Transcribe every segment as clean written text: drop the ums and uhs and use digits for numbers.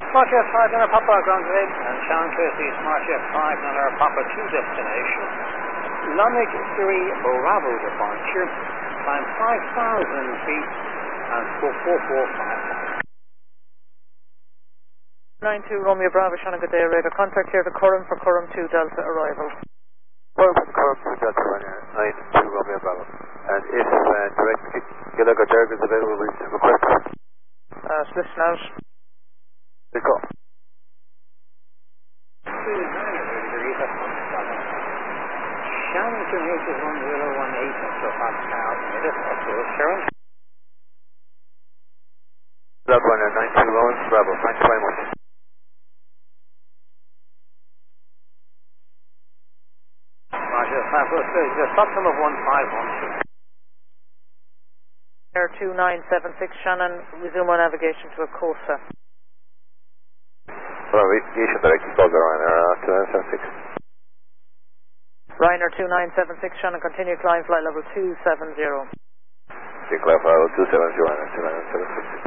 Smart Jet 5 and Papa ground today, and Shannon Tracy, Smart Jet 5 and Papa 2 destination. Lunig 3 Bravo departure, climb 5,000 feet and 4445. 92 Romeo Bravo, Shannon, good day, radar contact here to Curran for Curran 2 Delta arrival. Curran 2 Delta runner 92 Romeo Bravo. And if direct Gallagher Derg is available, we request. Listen out. Good call. Shannon to make is 1018 so Pascal, minute or so, Sharon. Bravo runner 92 Lawrence Bravo, thanks very much. Roger, the bottom of 1512. Air 2976 Shannon, resume our navigation to Akosa. Navigation direction, Golden Ryanair 2976. Ryanair 2976 Shannon, continue climb flight level 270. Okay, climb flight level 270, Ryanair 2976.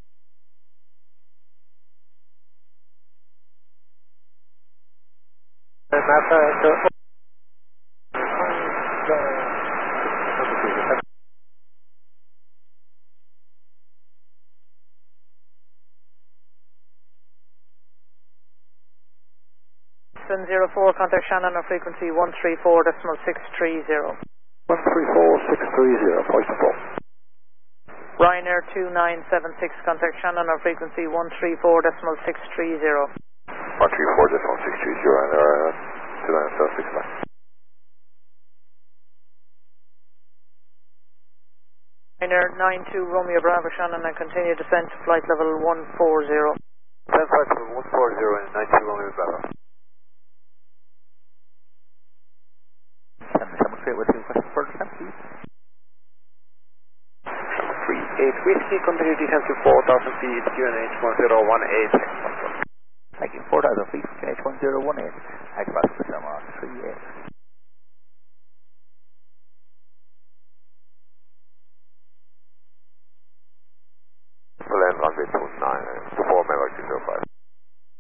Sun 04, contact Shannon on frequency 134.630. 134.630, point of 4. Ryanair 2976, contact Shannon on frequency 134.630. 134.630, Ryanair 2976. Ryanair 92 Romeo Bravo Shannon and continue descent to flight level 140. Descent flight level 140 and 92 Romeo Bravo. With you question for descent, please. 38 Whiskey, continue descent to 4,000 feet, QNH 1018. Thank you, 4,000 feet, QNH 1018. Across the summer, 38. Full end runway 29, 4 Maverick 05.